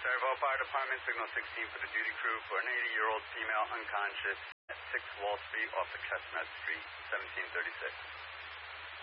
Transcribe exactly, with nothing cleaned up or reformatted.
Saraville Fire Department, signal sixteen for the duty crew for an eighty-year-old female unconscious at six Wall Street off of Chestnut Street, seventeen thirty-six.